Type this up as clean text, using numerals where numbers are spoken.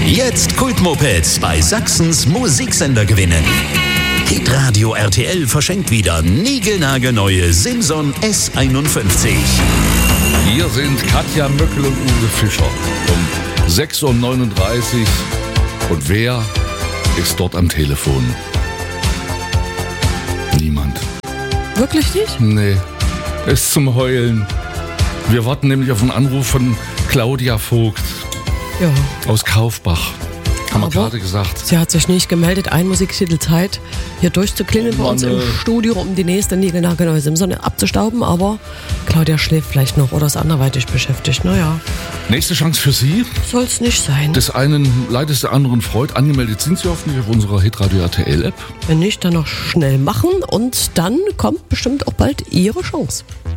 Jetzt Kultmopeds bei Sachsens Musiksender gewinnen. Hitradio RTL verschenkt wieder niegelnagelneue Simson S51. Hier sind Katja Möckel und Uwe Fischer um 6.39 Uhr. Und wer ist dort am Telefon? Niemand. Wirklich nicht? Nee, ist zum Heulen. Wir warten nämlich auf einen Anruf von Claudia Vogt Ja. aus Kaufbach. Haben wir Aber gerade gesagt. sie hat sich nicht gemeldet. Ein Musiktitel Zeit, hier durchzuklingeln bei uns im Studio, um die nächste niegelnagelneue Simson abzustauben. Aber Claudia schläft vielleicht noch oder ist anderweitig beschäftigt. Naja, Nächste Chance für Sie. soll's nicht sein. Des einen leidet, der anderen freut. Angemeldet sind Sie hoffentlich auf unserer Hitradio RTL App. Wenn nicht, dann noch schnell machen und dann kommt bestimmt auch bald Ihre Chance.